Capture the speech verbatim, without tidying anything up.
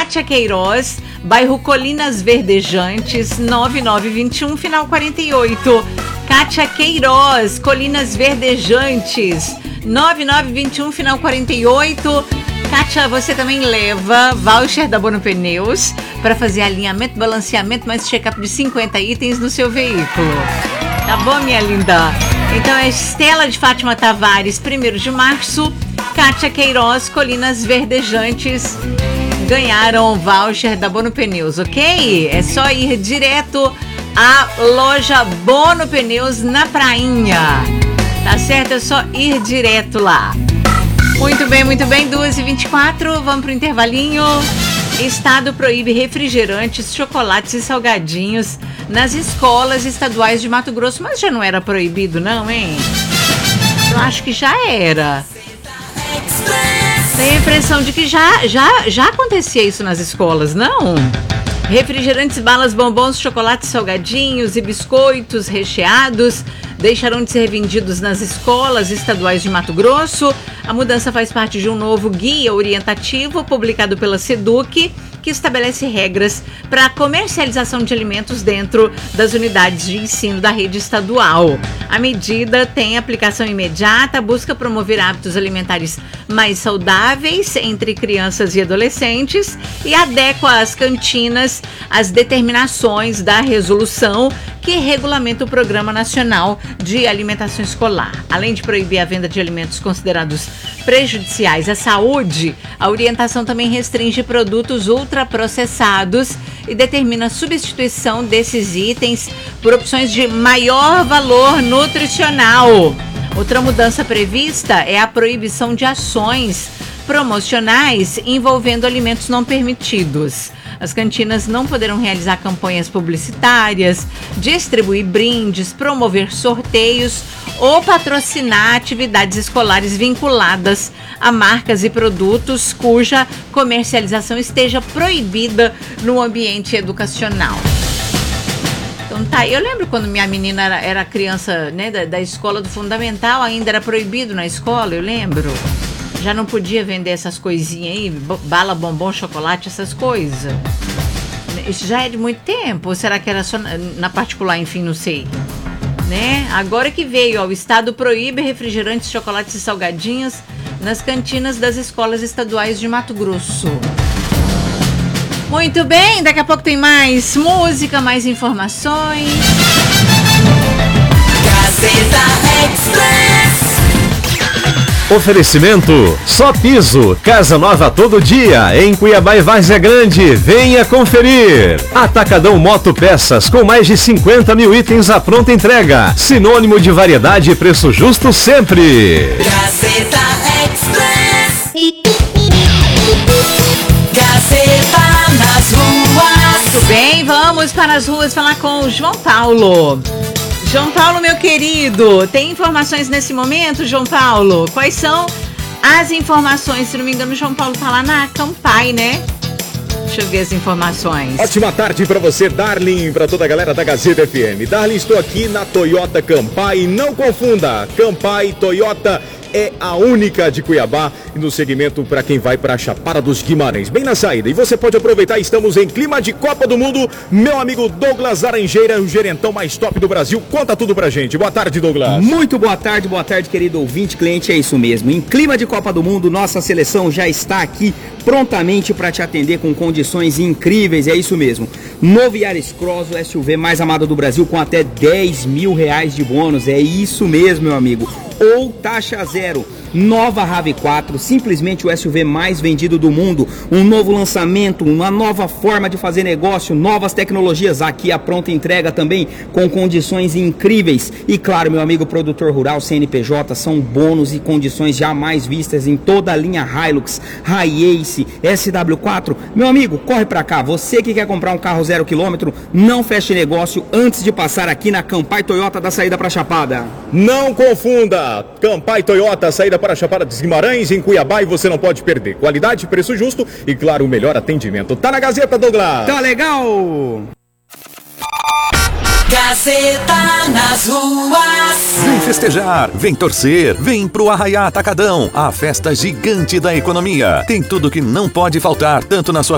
Kátia Queiroz, bairro Colinas Verdejantes, nove nove dois um, final quarenta e oito. Kátia Queiroz, Colinas Verdejantes, nove nove dois um, final quarenta e oito. Kátia, você também leva voucher da Bono Pneus para fazer alinhamento, balanceamento, mais check-up de cinquenta itens no seu veículo. Tá bom, minha linda? Então é Estela de Fátima Tavares, primeiro de março. Kátia Queiroz, Colinas Verdejantes, ganharam o voucher da Bono Pneus, ok? É só ir direto à loja Bono Pneus na Prainha. Tá certo? É só ir direto lá. Muito bem, muito bem, duas e vinte e quatro, vamos pro intervalinho. Estado proíbe refrigerantes, chocolates e salgadinhos nas escolas estaduais de Mato Grosso, mas já não era proibido não, hein? Eu acho que já era. Tenho a impressão de que já, já, já acontecia isso nas escolas, não? Refrigerantes, balas, bombons, chocolates, salgadinhos e biscoitos recheados deixarão de ser vendidos nas escolas estaduais de Mato Grosso. A mudança faz parte de um novo guia orientativo publicado pela SEDUC, que estabelece regras para a comercialização de alimentos dentro das unidades de ensino da rede estadual. A medida tem aplicação imediata, busca promover hábitos alimentares mais saudáveis entre crianças e adolescentes e adequa as cantinas às determinações da resolução que regulamenta o Programa Nacional de Alimentação Escolar. Além de proibir a venda de alimentos considerados prejudiciais à saúde, a orientação também restringe produtos ultraprocessados e determina a substituição desses itens por opções de maior valor nutricional. Outra mudança prevista é a proibição de ações promocionais envolvendo alimentos não permitidos. As cantinas não poderão realizar campanhas publicitárias, distribuir brindes, promover sorteios ou patrocinar atividades escolares vinculadas a marcas e produtos cuja comercialização esteja proibida no ambiente educacional. Então tá, eu lembro quando minha menina era, era criança, né, da, da escola do fundamental, ainda era proibido na escola, eu lembro. Já não podia vender essas coisinhas aí, bala, bombom, chocolate, essas coisas. Isso já é de muito tempo, ou será que era só na, na particular, enfim, não sei. Né? Agora que veio, ó, o Estado proíbe refrigerantes, chocolates e salgadinhos nas cantinas das escolas estaduais de Mato Grosso. Muito bem, daqui a pouco tem mais música, mais informações. Gazeta Express. Oferecimento Só Piso, casa nova todo dia, em Cuiabá e Várzea Grande, venha conferir. Atacadão Moto Peças, com mais de cinquenta mil itens à pronta entrega, sinônimo de variedade e preço justo sempre. Gazeta Express. Gazeta nas ruas. Muito bem, vamos para as ruas falar com o João Paulo. João Paulo, meu querido, tem informações nesse momento, João Paulo? Quais são as informações? Se não me engano, o João Paulo tá lá na Campai, né? Deixa eu ver as informações. Ótima tarde para você, Darlin, para toda a galera da Gazeta F M. Darlin, estou aqui na Toyota Campai. Não confunda, Campai Toyota é a única de Cuiabá e no segmento para quem vai para a Chapada dos Guimarães, bem na saída. E você pode aproveitar, estamos em clima de Copa do Mundo. Meu amigo Douglas Laranjeira, o gerentão mais top do Brasil, conta tudo pra gente. Boa tarde, Douglas. Muito boa tarde, boa tarde, querido ouvinte, cliente, é isso mesmo. Em clima de Copa do Mundo, nossa seleção já está aqui prontamente para te atender com condições incríveis, é isso mesmo. Novo Yaris Cross, o S U V mais amado do Brasil, com até dez mil reais de bônus, é isso mesmo, meu amigo. Ou taxa zero. Nova RAV quatro, simplesmente o S U V mais vendido do mundo. Um novo lançamento, uma nova forma de fazer negócio, novas tecnologias. Aqui a pronta entrega também com condições incríveis. E claro, meu amigo produtor rural, C N P J, são bônus e condições jamais vistas em toda a linha Hilux, Hi-Ace, S W quatro. Meu amigo, corre pra cá. Você que quer comprar um carro zero quilômetro, não feche negócio antes de passar aqui na Campai Toyota da saída pra Chapada. Não confunda, Campai Toyota, saída para a Chapada dos Guimarães, em Cuiabá, e você não pode perder. Qualidade, preço justo e, claro, o melhor atendimento. Tá na Gazeta, Douglas. Tá legal! Gazeta nas ruas. Vem festejar, vem torcer, vem pro Arraiá Atacadão, a festa gigante da economia. Tem tudo que não pode faltar, tanto na sua